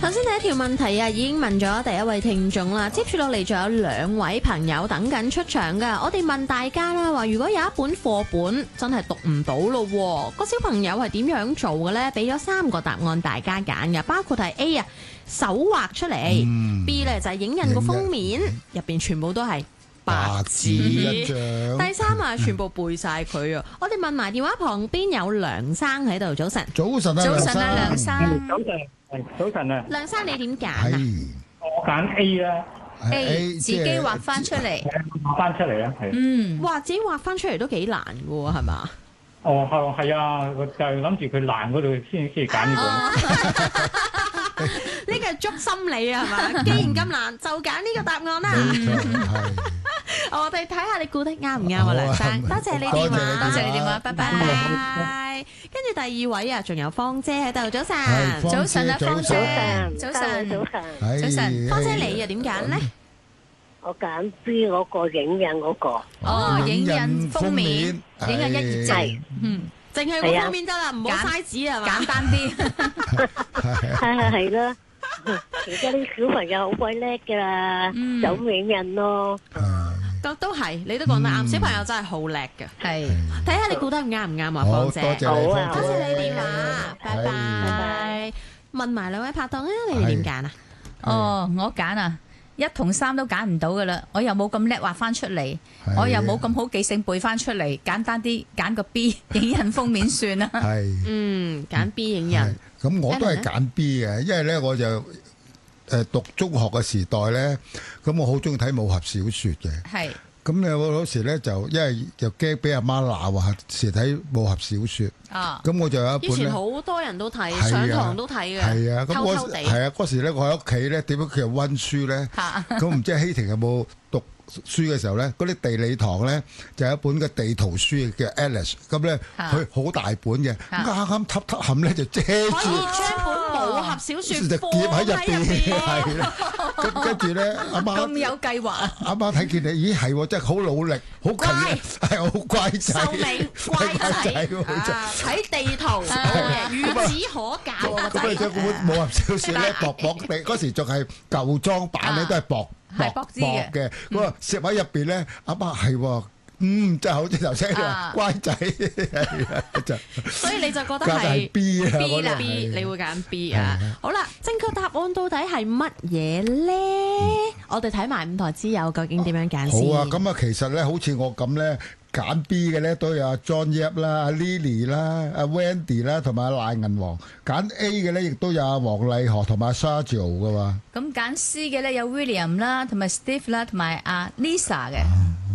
頭先第一條問題啊，已經問咗第一位聽眾啦，接住落嚟仲有2位朋友等緊出場噶。我哋問大家啦，話如果有一本課本真係讀唔到咯，個小朋友係點樣做嘅呢？俾咗3個答案大家揀嘅，包括係 A 啊，手畫出嚟；B 咧就係影印個封面，入邊全部都係白紙一張；第3啊，全部背晒佢啊！我哋問埋電話旁邊有梁生喺度，早晨。 早晨啊， 早晨啊，梁生。 早晨啊， 梁生你點揀啊？ 我揀 A 啦 ，A 自己畫翻出嚟， 畫翻出嚟啦，係。 哇，自己畫翻出嚟都幾難嘅喎，係嘛？ 哦，係啊，我就係諗住佢難嗰度先揀呢個。 呢個係捉心理啊，係嘛？既然咁難，就揀呢個答案啦。我哋睇下你估得啱唔啱啊，梁生。多謝你電話， 多謝你電話，拜拜。 跟住第2位啊，仲有芳姐喺度，早晨。 早晨啊，芳姐， 早晨， 早晨。 芳姐你又點揀呢？ 我揀 B 嗰個影印嗰個。 哦，影印封面，影印1頁紙。 淨係個封面得啦，唔好嘥紙係嘛？ 簡單啲。 係啦。而家啲小朋友好鬼叻噶啦，就咁影印咯。 都係，你都講得啱，小朋友真係好叻嘅。 係， 睇下你估得啱唔啱啊，芳姐。 好啊， 多謝你電話，拜拜。問埋2位拍檔啊，你哋點揀啊？ 哦，我揀啊，1同3都揀唔到噶啦，我又冇咁叻畫翻出嚟，我又冇咁好記性背翻出嚟，簡單啲揀個 B 影印封面算啦。 係， 揀 B 影印。 咁我都係揀 B 嘅，因為咧我就讀中學嘅時代咧，咁我好中意睇武俠小説嘅。 係。 咁咧我嗰時咧就因為又驚俾阿媽鬧啊，時睇武俠小説。咁我就有一本咧。以前好多人都睇，上堂都睇嘅。 係啊， 偷偷地。 係啊，嗰時咧我喺屋企咧點樣佢又溫書咧？咁唔知希婷有冇讀書嘅時候咧？嗰啲地理堂咧就有一本嘅地圖書叫 Alice， 咁咧佢好大本嘅，啱啱揼揼冚咧就遮住。 可以將本武俠小説就夾喺入邊，係啦。咁跟住咧，阿媽咁有計劃。 阿媽睇見你，咦係，真係好努力，好勤力，係好乖仔， 壽命乖仔，睇地圖，孺子可教啊！ 咁你將本武俠小説咧薄薄地，嗰時仲係舊裝版咧，都係薄嘅。咁啊，攝喺入邊咧，阿媽係喎。真係好似頭先話乖仔， 所以你就覺得係 B 啊 ，B 你會揀 B 啊？好啦，正確答案到底係乜嘢咧？我哋睇埋5台之友究竟點樣揀先？ 好啊，咁啊，其實咧，好似我咁咧揀 B 嘅咧，都有阿 John Yap 啦、阿 Lily 啦、阿 Wendy 啦，同埋阿賴銀王。揀 A 嘅咧，亦都有阿黃麗荷同埋阿 Sergio 噶嘛。 咁揀 C 嘅咧有 William 啦，同埋 Steve 啦，同埋阿 Lisa 嘅。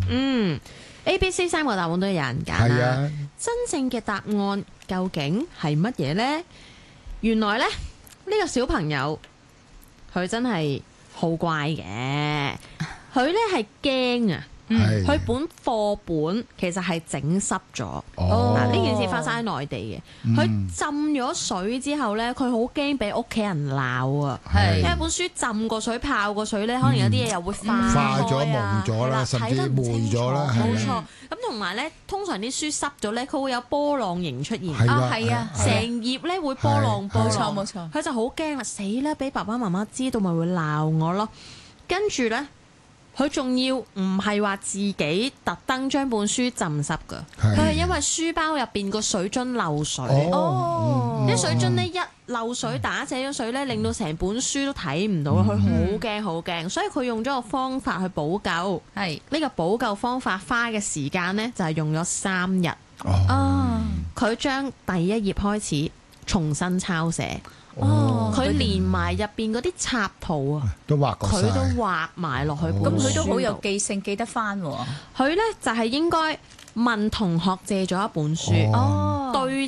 A、B、C 3個答案都有人揀啦。真正嘅答案究竟係乜嘢呢？原來咧呢個小朋友佢真係好乖嘅，佢咧係驚啊！佢本課本其實係整濕咗。嗱，呢件事發生喺內地嘅。佢浸咗水之後咧，佢好驚俾屋企人鬧啊！因為本書浸過水、泡過水咧，可能有啲嘢又會化咗、蒙咗啦，甚至霉咗啦。 冇錯。咁同埋咧，通常啲書濕咗咧，佢會有波浪形出現。 係啊， 成頁咧會波浪。 冇錯冇錯。 佢就好驚啦！死啦！俾爸爸媽媽知道咪會鬧我咯。跟住咧。佢仲要唔係話自己特登將本書浸濕噶，佢係因為書包入邊個水樽漏水，啲水樽呢一漏水打瀉咗水咧，令到成本書都睇唔到，佢好驚好驚，所以佢用咗個方法去補救。係呢個補救方法花嘅時間呢，就係用咗3日。佢將第1頁開始重新抄寫。佢連埋入邊嗰啲插圖啊，佢都畫埋落去本書度。咁佢都好有記性，記得翻。 佢呢就係應該問同學借咗一本書，對